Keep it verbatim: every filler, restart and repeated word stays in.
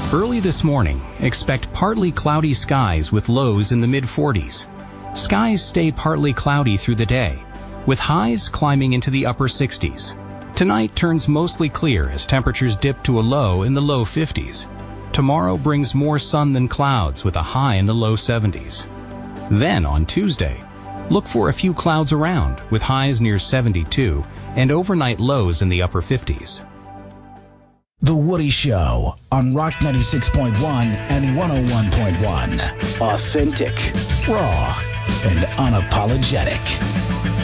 Early this morning, expect partly cloudy skies with lows in the mid forties. Skies stay partly cloudy through the day, with highs climbing into the upper sixties. Tonight turns mostly clear as temperatures dip to a low in the low fifties. Tomorrow brings more sun than clouds with a high in the low seventies. Then on Tuesday, look for a few clouds around with highs near seventy-two and overnight lows in the upper fifties. The Woody Show on Rock ninety-six point one and one oh one point one. Authentic, raw, and unapologetic.